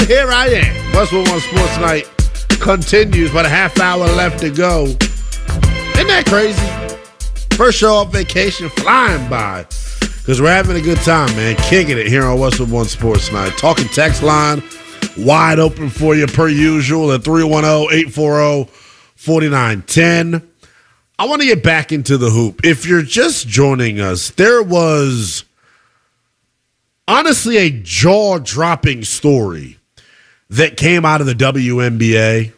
here I am. Westwood One Sports Night continues, but a half hour left to go. Isn't that crazy? First show off vacation, flying by. Because we're having a good time, man. Kicking it here on Westwood One Sports Night. Talking text line, wide open for you per usual at 310-840-4910. I want to get back into the hoop. If you're just joining us, there was honestly a jaw-dropping story that came out of the WNBA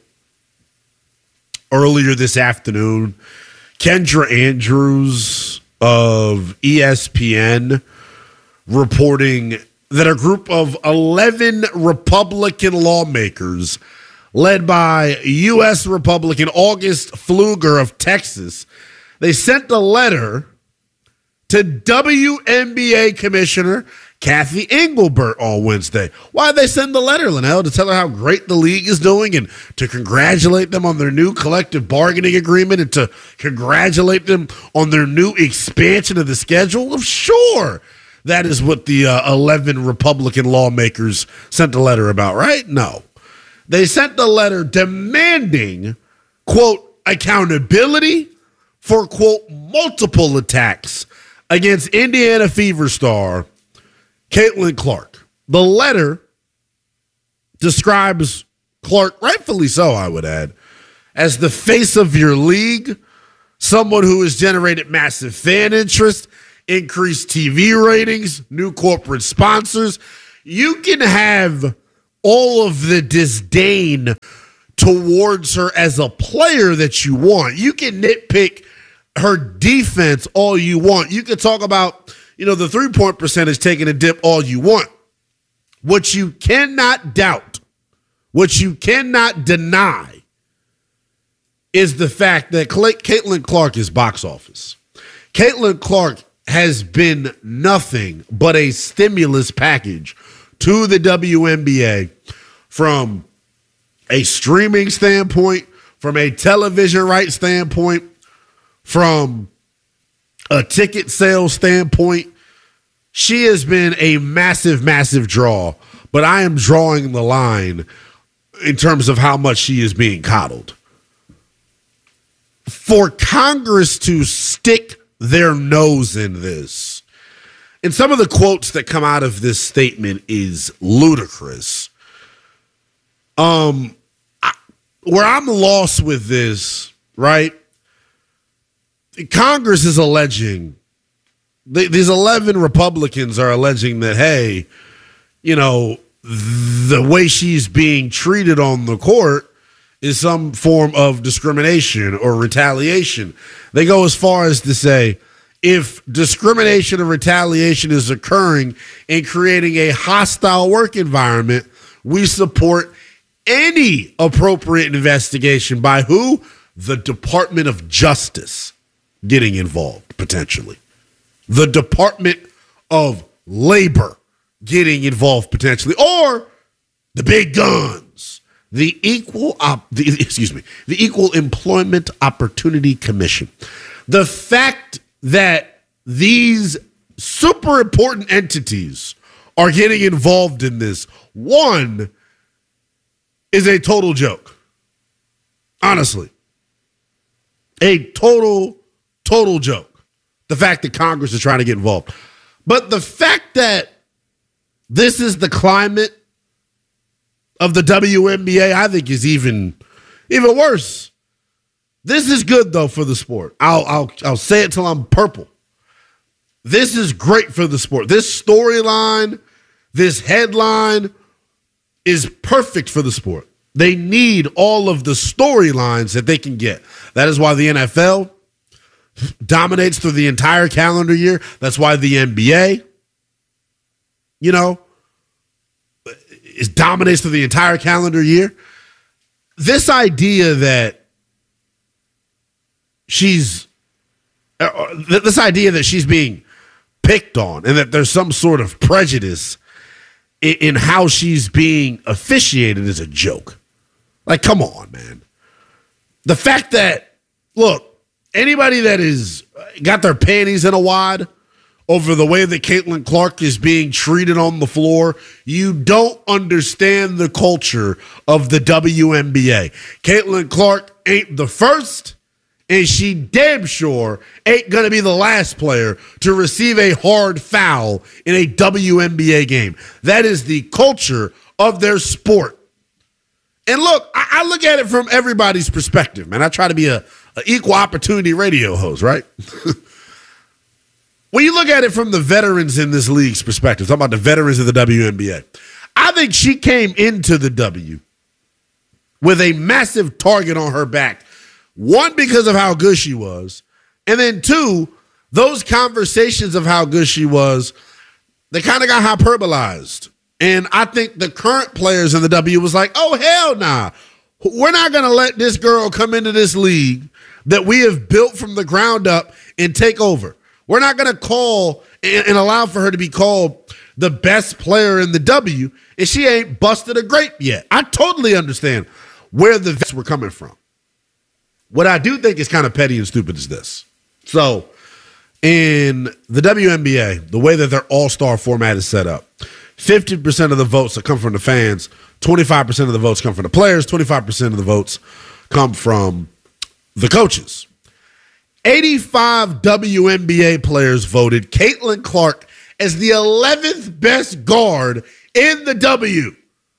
earlier this afternoon. Kendra Andrews of ESPN reporting that a group of 11 Republican lawmakers led by U.S. Republican August Pfluger of Texas, they sent a letter to WNBA Commissioner Kathy Engelbert on Wednesday. Why did they send the letter, Linnell? To tell her how great the league is doing and to congratulate them on their new collective bargaining agreement and to congratulate them on their new expansion of the schedule? Well, sure. That is what the 11 Republican lawmakers sent a letter about, right? No. They sent the letter demanding, quote, accountability for, quote, multiple attacks against Indiana Fever star Caitlin Clark. The letter describes Clark, rightfully so, I would add, as the face of your league, someone who has generated massive fan interest, increased TV ratings, new corporate sponsors. You can have all of the disdain towards her as a player that you want. You can nitpick her defense all you want. You can talk about, the 3-point percentage taking a dip all you want. What you cannot doubt, what you cannot deny is the fact that Caitlin Clark is box office. Caitlin Clark has been nothing but a stimulus package to the WNBA from a streaming standpoint, from a television rights standpoint, from a ticket sales standpoint. She has been a massive, massive draw, but I am drawing the line in terms of how much she is being coddled. For Congress to stick their nose in this, and some of the quotes that come out of this statement is ludicrous. Where I'm lost with this, right? Congress is alleging, these 11 Republicans are alleging that, hey, the way she's being treated on the court is some form of discrimination or retaliation. They go as far as to say, if discrimination or retaliation is occurring and creating a hostile work environment, we support any appropriate investigation by who? The Department of Justice getting involved, potentially. The Department of Labor getting involved, potentially. Or the big guns, the Equal Employment Opportunity Commission. The fact that these super important entities are getting involved in this, one, is a total joke. Honestly. A total joke. The fact that Congress is trying to get involved. But the fact that this is the climate of the WNBA, I think is even worse. This is good, though, for the sport. I'll say it till I'm purple. This is great for the sport. This storyline, this headline is perfect for the sport. They need all of the storylines that they can get. That is why the NFL dominates through the entire calendar year. That's why the NBA, dominates through the entire calendar year. This idea that she's being picked on and that there's some sort of prejudice in how she's being officiated is a joke. Like, come on, man. The fact that, look, anybody that is got their panties in a wad over the way that Caitlin Clark is being treated on the floor, you don't understand the culture of the WNBA. Caitlin Clark ain't the first, and she damn sure ain't going to be the last player to receive a hard foul in a WNBA game. That is the culture of their sport. And look, I look at it from everybody's perspective, man. I try to be an equal opportunity radio host, right? When you look at it from the veterans in this league's perspective, talking about the veterans of the WNBA, I think she came into the W with a massive target on her back. One, because of how good she was. And then two, those conversations of how good she was, they kind of got hyperbolized. And I think the current players in the W was like, oh, hell nah. We're not going to let this girl come into this league that we have built from the ground up and take over. We're not going to call and allow for her to be called the best player in the W, and she ain't busted a grape yet. I totally understand where the vets were coming from. What I do think is kind of petty and stupid is this. So, in the WNBA, the way that their all-star format is set up, 50% of the votes that come from the fans, 25% of the votes come from the players, 25% of the votes come from the coaches. 85 WNBA players voted Caitlin Clark as the 11th best guard in the W.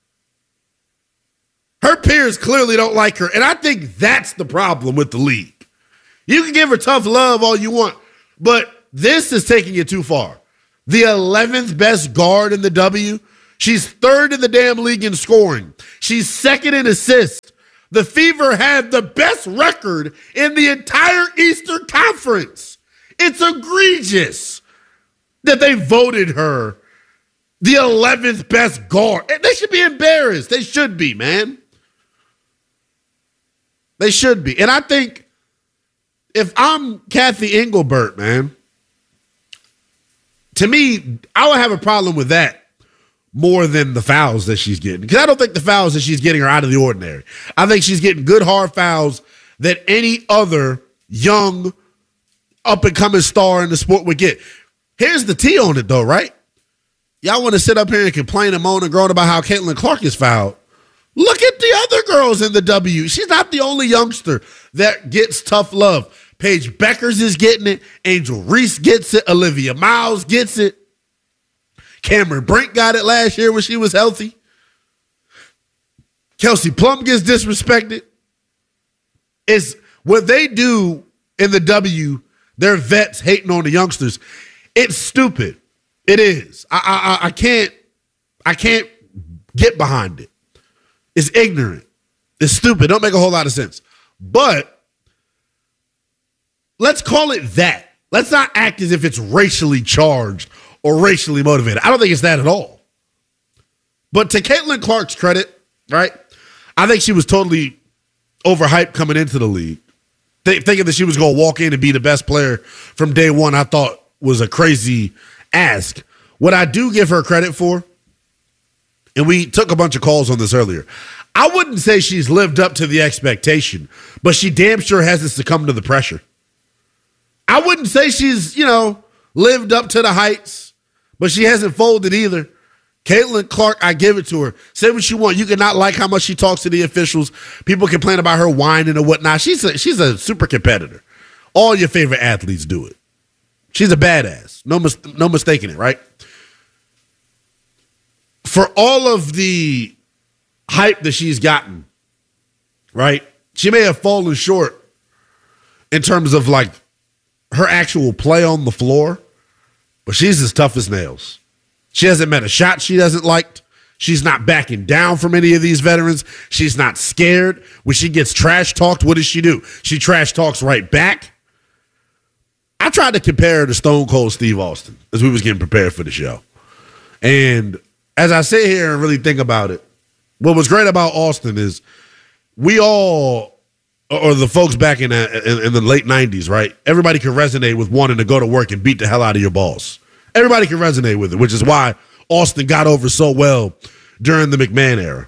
Her peers clearly don't like her, and I think that's the problem with the league. You can give her tough love all you want, but this is taking it too far. The 11th best guard in the W. She's third in the damn league in scoring. She's second in assists. The Fever had the best record in the entire Eastern Conference. It's egregious that they voted her the 11th best guard. They should be embarrassed. They should be, man. They should be. And I think if I'm Kathy Engelbert, man, to me, I would have a problem with that more than the fouls that she's getting. Because I don't think the fouls that she's getting are out of the ordinary. I think she's getting good hard fouls that any other young up-and-coming star in the sport would get. Here's the T on it, though, right? Y'all want to sit up here and complain and moan and groan about how Caitlin Clark is fouled. Look at the other girls in the W. She's not the only youngster that gets tough love. Paige Beckers is getting it. Angel Reese gets it. Olivia Miles gets it. Cameron Brink got it last year when she was healthy. Kelsey Plum gets disrespected. It's what they do in the W, their vets hating on the youngsters. It's stupid. It is. I can't get behind it. It's ignorant. It's stupid. Don't make a whole lot of sense. But let's call it that. Let's not act as if it's racially charged or racially motivated. I don't think it's that at all. But to Caitlin Clark's credit, right, I think she was totally overhyped coming into the league. Thinking that she was going to walk in and be the best player from day one, I thought was a crazy ask. What I do give her credit for, and we took a bunch of calls on this earlier, I wouldn't say she's lived up to the expectation, but she damn sure hasn't succumbed to the pressure. I wouldn't say she's, lived up to the heights, but she hasn't folded either. Caitlin Clark, I give it to her. Say what you want. You cannot like how much she talks to the officials. People complain about her whining and whatnot. She's a super competitor. All your favorite athletes do it. She's a badass. No mistaking it, right? For all of the hype that she's gotten, right? She may have fallen short in terms of like her actual play on the floor, but she's as tough as nails. She hasn't met a shot she doesn't like. She's not backing down from any of these veterans. She's not scared. When she gets trash talked, what does she do? She trash talks right back. I tried to compare her to Stone Cold Steve Austin as we was getting prepared for the show. And as I sit here and really think about it, what was great about Austin is we all, or the folks back in the late 90s, right? Everybody could resonate with wanting to go to work and beat the hell out of your boss. Everybody can resonate with it, which is why Austin got over so well during the McMahon era.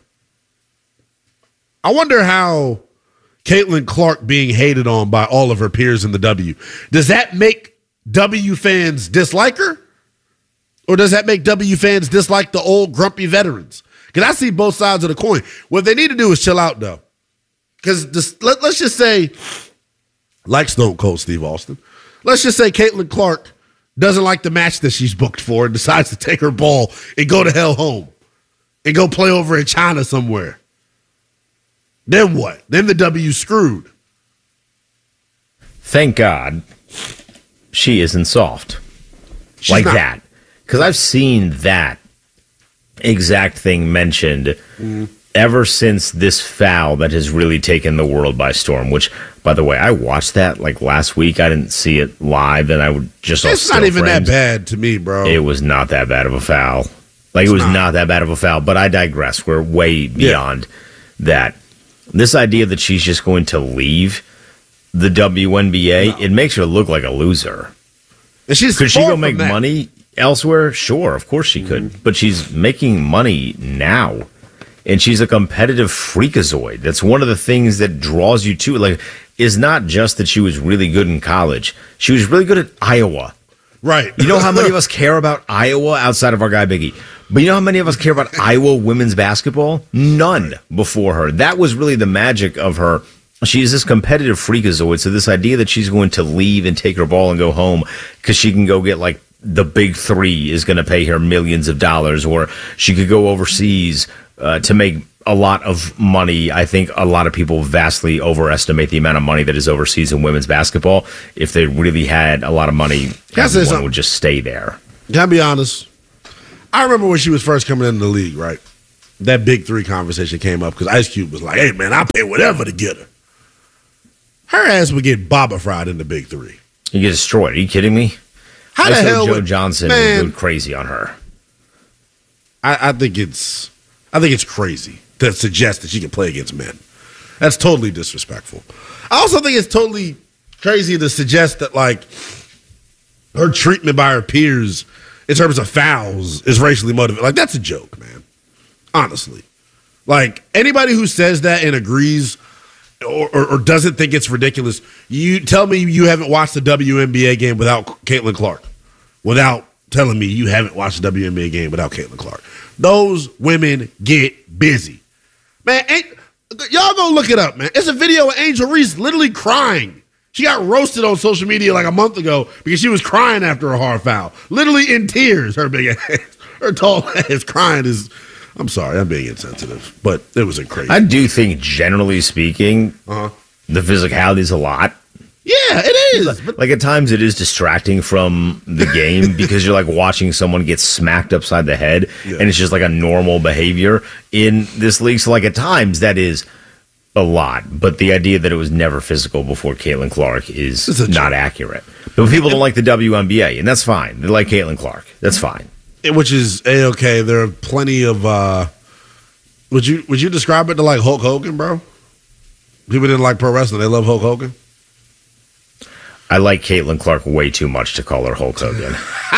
I wonder how Caitlin Clark being hated on by all of her peers in the W, does that make W fans dislike her? Or does that make W fans dislike the old grumpy veterans? Because I see both sides of the coin. What they need to do is chill out, though. Because let's just say, like Stone Cold Steve Austin, let's just say Caitlin Clark doesn't like the match that she's booked for and decides to take her ball and go to hell home and go play over in China somewhere. Then what? Then the W's screwed. Thank God she isn't soft. She's like not. that. Because I've seen that exact thing mentioned ever since this foul that has really taken the world by storm, which, by the way, I watched that like last week. I didn't see it live, and I would just... It's not even that bad to me, bro. It was not that bad of a foul. Like, it was not that bad of a foul, but I digress. We're way beyond that. This idea that she's just going to leave the WNBA, it makes her look like a loser. And could she go make money elsewhere? Sure, of course she could. But she's making money now. And she's a competitive freakazoid. That's one of the things that draws you to it. Like, is not just that she was really good in college. She was really good at Iowa. Right. You know how many of us care about Iowa outside of our guy Biggie? But you know how many of us care about Iowa women's basketball? None before her. That was really the magic of her. She's this competitive freakazoid. So this idea that she's going to leave and take her ball and go home because she can go get like the big three is going to pay her millions of dollars, or she could go overseas to make a lot of money. I think a lot of people vastly overestimate the amount of money that is overseas in women's basketball. If they really had a lot of money, everyone would just stay there. Can I be honest? I remember when she was first coming into the league, right? That big three conversation came up because Ice Cube was like, hey, man, I'll pay whatever to get her. Her ass would get Baba-fried in the big three. You get destroyed. Are you kidding me? How the hell Joe Johnson would go crazy on her? I think it's crazy to suggest that she can play against men. That's totally disrespectful. I also think it's totally crazy to suggest that, like, her treatment by her peers in terms of fouls is racially motivated. Like, that's a joke, man. Honestly. Like, anybody who says that and agrees or doesn't think it's ridiculous, you tell me you haven't watched a WNBA game without Caitlin Clark. Without telling me you haven't watched a WNBA game without Caitlin Clark. Those women get busy. Man, y'all go look it up, man. It's a video of Angel Reese literally crying. She got roasted on social media like a month ago because she was crying after a hard foul. Literally in tears, her big ass. Her tall ass crying is... I'm sorry, I'm being insensitive, but it was crazy. I do think, generally speaking, the physicality is a lot. Yeah, it is. But like, at times it is distracting from the game because you're like watching someone get smacked upside the head, and it's just like a normal behavior in this league. So like, at times that is a lot, but the idea that it was never physical before Caitlin Clark is not accurate. But people don't like the WNBA, and that's fine. They like Caitlin Clark. That's fine. Which is A-okay. There are plenty of would you describe it to like Hulk Hogan, bro? People didn't like pro wrestling. They love Hulk Hogan. I like Caitlin Clark way too much to call her Hulk Hogan.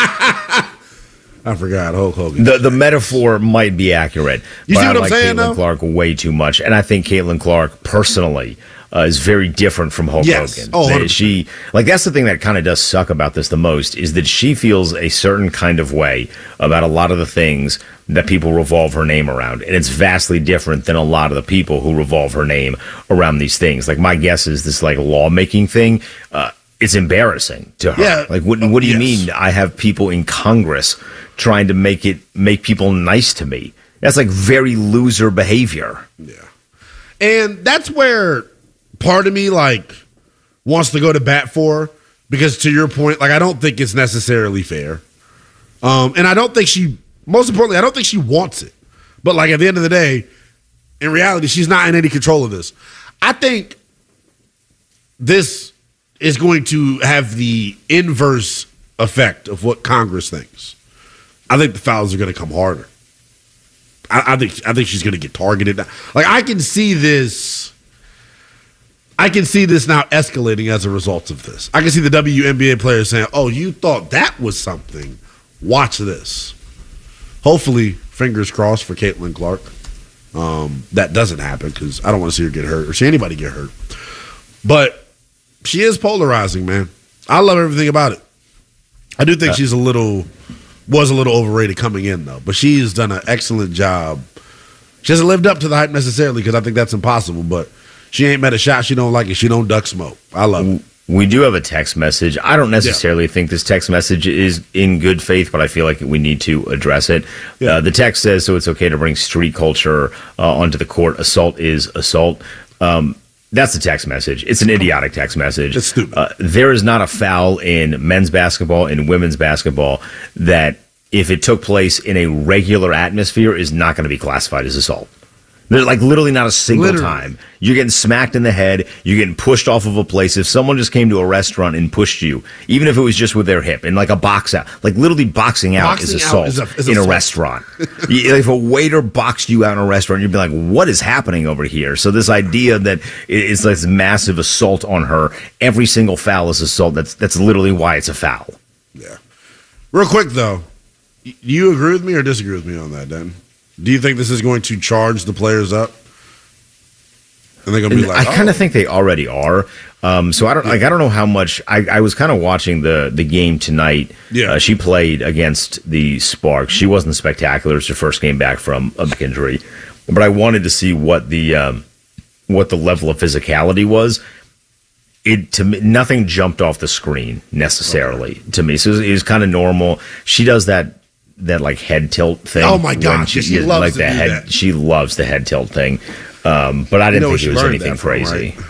I forgot Hulk Hogan. The metaphor might be accurate. You see what I'm I saying, like Caitlin Clark way too much, and I think Caitlin Clark personally is very different from Hulk Hogan. Oh, she that's the thing that kind of does suck about this the most, is that she feels a certain kind of way about a lot of the things that people revolve her name around, and it's vastly different than a lot of the people who revolve her name around these things. Like, my guess is this like lawmaking thing. It's embarrassing to her. Yeah. Like, what do you mean? I have people in Congress trying to make people nice to me. That's like very loser behavior. Yeah, and that's where part of me like wants to go to bat for, because to your point, like, I don't think it's necessarily fair, and I don't think most importantly, I don't think she wants it. But like, at the end of the day, in reality, she's not in any control of this. I think this is going to have the inverse effect of what Congress thinks. I think the fouls are going to come harder. I think she's going to get targeted. Like, I can see this now escalating as a result of this. I can see the WNBA players saying, "Oh, you thought that was something? Watch this." Hopefully, fingers crossed for Caitlin Clark, that doesn't happen, because I don't want to see her get hurt or see anybody get hurt. But she is polarizing, man. I love everything about it. I do think she's was a little overrated coming in, though. But she's done an excellent job. She hasn't lived up to the hype necessarily because I think that's impossible. But she ain't met a shot she don't like it. She don't duck smoke. I love it. We do have a text message. I don't necessarily think this text message is in good faith, but I feel like we need to address it. Yeah. The text says, so it's okay to bring street culture onto the court. Assault is assault. That's the text message. It's an idiotic text message. It's stupid. There is not a foul in men's basketball and women's basketball that, if it took place in a regular atmosphere, is not going to be classified as assault. There's like literally not a single time. You're getting smacked in the head. You're getting pushed off of a place. If someone just came to a restaurant and pushed you, even if it was just with their hip, in like a box out, like literally boxing out is assault in a restaurant. If a waiter boxed you out in a restaurant, you'd be like, what is happening over here? So this idea that it's like this massive assault on her, every single foul is assault, that's literally why it's a foul. Yeah. Real quick, though, do you agree with me or disagree with me on that, Dan? Do you think this is going to charge the players up? And they're going to be like, I kind of think they already are. So I don't know how much. I was kind of watching the game tonight. Yeah. She played against the Sparks. She wasn't spectacular. It's her first game back from a back injury. But I wanted to see what the level of physicality was. To me, nothing jumped off the screen necessarily to me. So it was kind of normal. She does that like head tilt thing. Oh my gosh, she loves like to the do head. that. She loves the head tilt thing. But I didn't think it was anything crazy. From, right?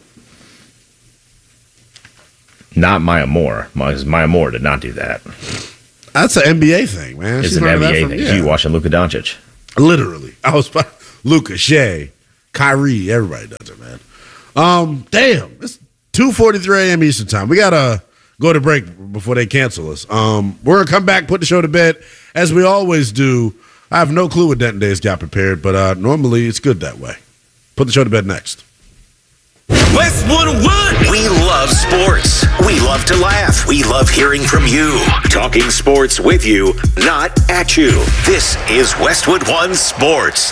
Not Maya Moore. Maya Moore did not do that. That's an NBA thing, man. It's an NBA thing. You watching Luka Doncic? Literally, Luka, Shea, Kyrie, everybody does it, man. Damn, it's 2:43 a.m. Eastern time. We gotta go to break before they cancel us. We're going to come back, put the show to bed, as we always do. I have no clue what Denton Days got prepared, but normally it's good that way. Put the show to bed next. Westwood One. We love sports. We love to laugh. We love hearing from you. Talking sports with you, not at you. This is Westwood One Sports.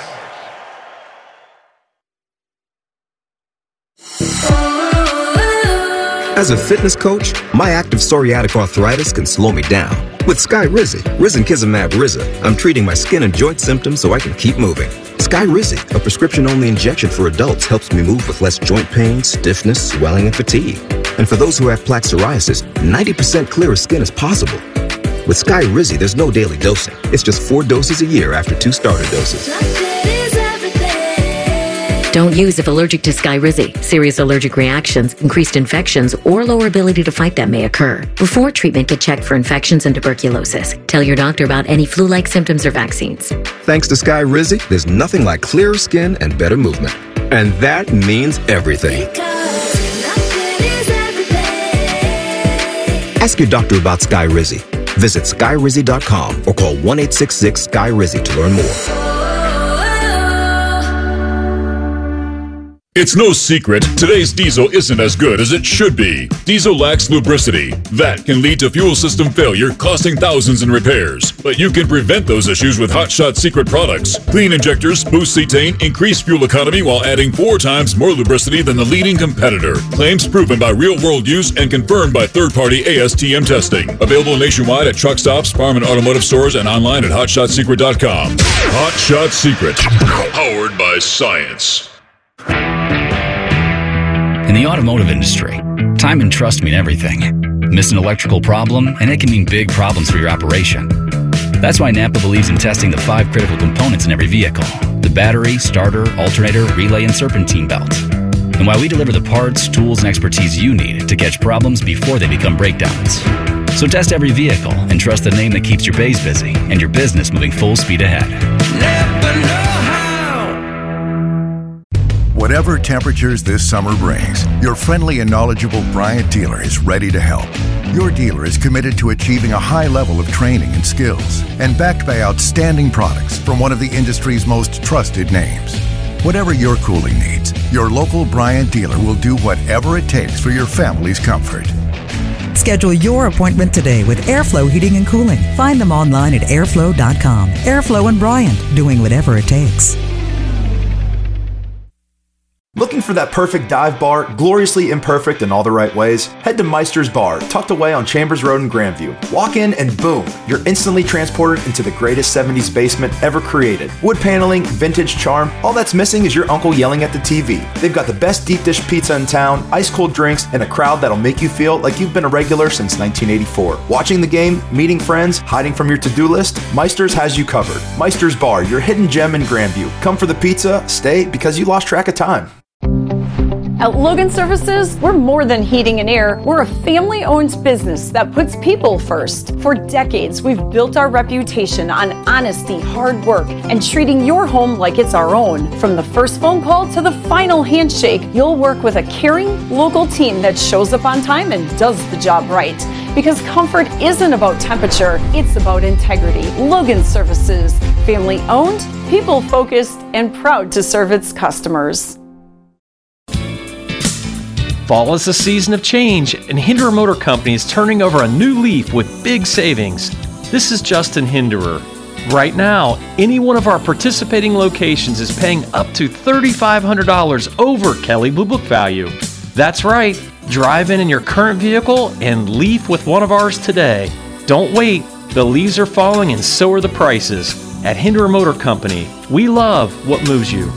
As a fitness coach, my active psoriatic arthritis can slow me down. With Skyrizi, Risankizumab Riza, I'm treating my skin and joint symptoms so I can keep moving. Skyrizi, a prescription-only injection for adults, helps me move with less joint pain, stiffness, swelling, and fatigue. And for those who have plaque psoriasis, 90% clearer skin is possible. With Skyrizi, there's no daily dosing. It's just 4 doses a year after 2 starter doses. Don't use if allergic to Skyrizi. Serious allergic reactions, increased infections, or lower ability to fight them may occur. Before treatment, get checked for infections and tuberculosis. Tell your doctor about any flu-like symptoms or vaccines. Thanks to Skyrizi, there's nothing like clearer skin and better movement. And that means everything. Ask your doctor about Skyrizi. Visit Skyrizi.com or call 1-866-SKY-RIZI to learn more. It's no secret, today's diesel isn't as good as it should be. Diesel lacks lubricity. That can lead to fuel system failure, costing thousands in repairs. But you can prevent those issues with Hot Shot Secret products. Clean injectors, boost cetane, increase fuel economy while adding 4 times more lubricity than the leading competitor. Claims proven by real-world use and confirmed by third-party ASTM testing. Available nationwide at truck stops, farm and automotive stores, and online at HotShotSecret.com. Hot Shot Secret, powered by science. In the automotive industry, time and trust mean everything. Miss an electrical problem, and it can mean big problems for your operation. That's why Napa believes in testing the 5 critical components in every vehicle: the battery, starter, alternator, relay, and serpentine belt. And why we deliver the parts, tools, and expertise you need to catch problems before they become breakdowns. So test every vehicle and trust the name that keeps your bays busy and your business moving full speed ahead. Napa know-how. Whatever temperatures this summer brings, your friendly and knowledgeable Bryant dealer is ready to help. Your dealer is committed to achieving a high level of training and skills, and backed by outstanding products from one of the industry's most trusted names. Whatever your cooling needs, your local Bryant dealer will do whatever it takes for your family's comfort. Schedule your appointment today with Airflow Heating and Cooling. Find them online at airflow.com. Airflow and Bryant, doing whatever it takes. Looking for that perfect dive bar, gloriously imperfect in all the right ways? Head to Meister's Bar, tucked away on Chambers Road in Grandview. Walk in and boom, you're instantly transported into the greatest 70s basement ever created. Wood paneling, vintage charm, all that's missing is your uncle yelling at the TV. They've got the best deep dish pizza in town, ice cold drinks, and a crowd that'll make you feel like you've been a regular since 1984. Watching the game, meeting friends, hiding from your to-do list, Meister's has you covered. Meister's Bar, your hidden gem in Grandview. Come for the pizza, stay because you lost track of time. At Logan Services, we're more than heating and air. We're a family-owned business that puts people first. For decades, we've built our reputation on honesty, hard work, and treating your home like it's our own. From the first phone call to the final handshake, you'll work with a caring, local team that shows up on time and does the job right. Because comfort isn't about temperature, it's about integrity. Logan Services, family-owned, people-focused, and proud to serve its customers. Fall is a season of change, and Hinderer Motor Company is turning over a new leaf with big savings. This is Justin Hinderer. Right now, any one of our participating locations is paying up to $3,500 over Kelley Blue Book value. That's right. Drive in your current vehicle and leaf with one of ours today. Don't wait. The leaves are falling and so are the prices. At Hinderer Motor Company, we love what moves you.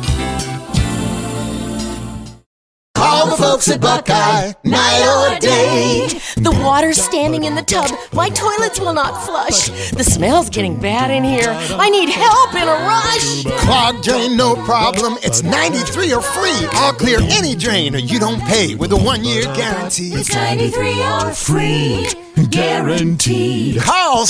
Call the folks at Buckeye, night or day. The water's standing in the tub. My toilets will not flush. The smell's getting bad in here. I need help in a rush. Clogged drain, no problem. It's 93 or free. I'll clear any drain or you don't pay with a 1-year guarantee. It's 93 or free. Guaranteed. Call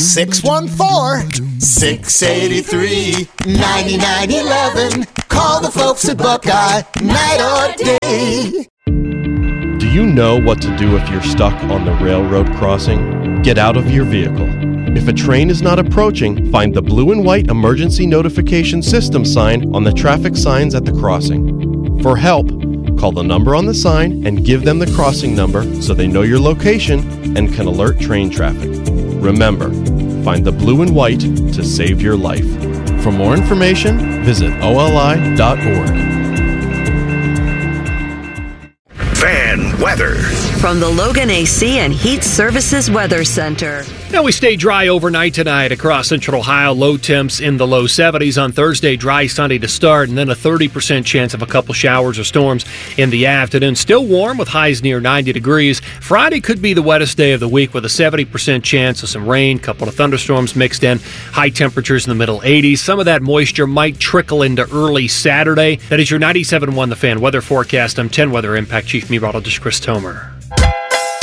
614-683-9911. Call the folks at Buckeye, night or day. Do you know what to do if you're stuck on the railroad crossing? Get out of your vehicle. If a train is not approaching, find the blue and white emergency notification system sign on the traffic signs at the crossing. For help, call the number on the sign and give them the crossing number so they know your location and can alert train traffic. Remember, find the blue and white to save your life. For more information, visit oli.org. Fan weather. From the Logan AC and Heat Services Weather Center. Now we stay dry overnight tonight across central Ohio. Low temps in the low 70s. On Thursday, dry Sunday to start, and then a 30% chance of a couple showers or storms in the afternoon. Still warm with highs near 90 degrees. Friday could be the wettest day of the week with a 70% chance of some rain, couple of thunderstorms mixed in. High temperatures in the middle 80s. Some of that moisture might trickle into early Saturday. That is your 97.1 The Fan weather forecast. I'm 10 Weather Impact Chief Meteorologist Chris Tomer.